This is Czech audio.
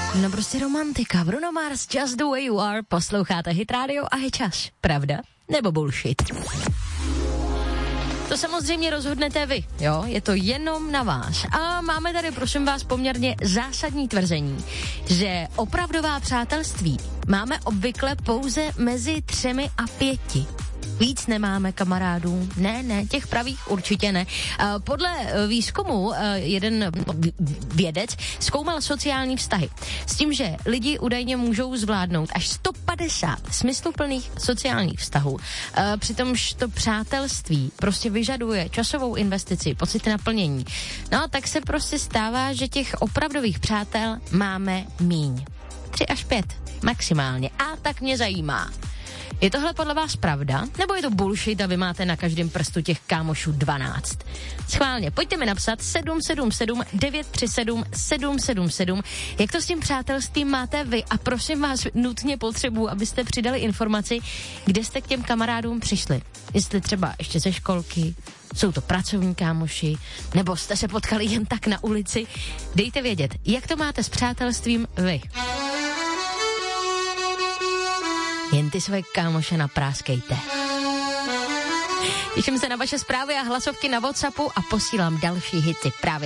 No prostě romantika. Bruno Mars, Just the way you are. Posloucháte Hit Radio a je čas. Pravda nebo bullshit? To samozřejmě rozhodnete vy, jo? Je to jenom na vás. A máme tady, prosím vás, poměrně zásadní tvrzení, že opravdová přátelství máme obvykle pouze mezi 3 a 5. Víc nemáme kamarádů. Ne, těch pravých určitě ne. Podle výzkumu jeden vědec zkoumal sociální vztahy. S tím, že lidi údajně můžou zvládnout až 150 smysluplných sociálních vztahů. Přitomž to přátelství prostě vyžaduje časovou investici, pocity naplnění. No a tak se prostě stává, že těch opravdových přátel máme míň. 3 až 5 maximálně. A tak mě zajímá. Je tohle podle vás pravda? Nebo je to bullshit a vy máte na každém prstu těch kámošů 12? Schválně, pojďte mi napsat 777 937 777. Jak to s tím přátelstvím máte vy? A prosím vás, nutně potřebuji, abyste přidali informaci, kde jste k těm kamarádům přišli. Jestli třeba ještě ze školky, jsou to pracovní kámoši, nebo jste se potkali jen tak na ulici. Dejte vědět, jak to máte s přátelstvím vy. Jen ty své kámoše napráskejte. Těším se na vaše zprávy a hlasovky na WhatsAppu a posílám další hity právě